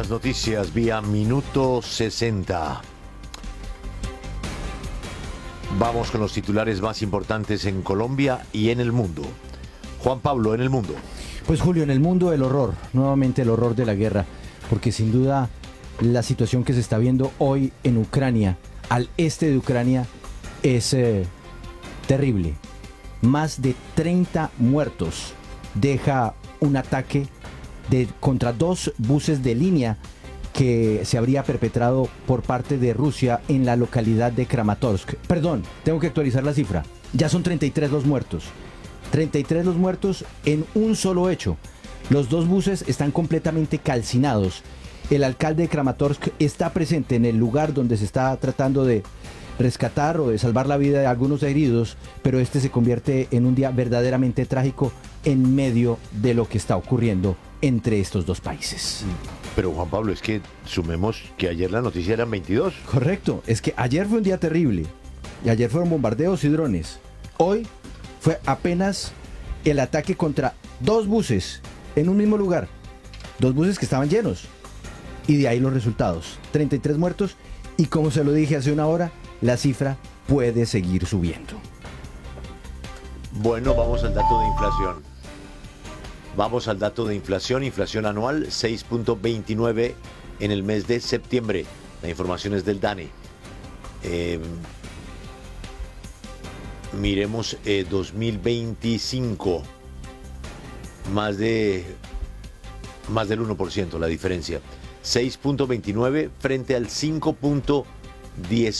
noticias vía Minuto 60. Vamos con los titulares más importantes en Colombia y en el mundo. Juan Pablo, en el mundo. Pues Julio, en el mundo el horror, nuevamente el horror de la guerra, porque sin duda la situación que se está viendo hoy en Ucrania, al este de Ucrania, es terrible. Más de 30 muertos deja un ataque contra 2 buses de línea que se habría perpetrado por parte de Rusia en la localidad de Kramatorsk. Perdón, tengo que actualizar la cifra. Ya son 33 los muertos. 33 los muertos en un solo hecho. Los 2 buses están completamente calcinados. El alcalde de Kramatorsk está presente en el lugar donde se está tratando de rescatar o de salvar la vida de algunos heridos, pero este se convierte en un día verdaderamente trágico en medio de lo que está ocurriendo entre estos 2 países. Pero Juan Pablo, es que sumemos que ayer la noticia eran 22. Correcto, es que ayer fue un día terrible y ayer fueron bombardeos y drones. Hoy fue apenas el ataque contra 2 buses en un mismo lugar, 2 buses que estaban llenos, y de ahí los resultados, 33 muertos, y como se lo dije hace una hora, la cifra puede seguir subiendo. Bueno, vamos al dato de inflación. Vamos al dato de inflación. Inflación anual 6.29 en el mes de septiembre. La información es del DANE. Miremos 2025. Más del 1% la diferencia. 6.29 frente al 5.10.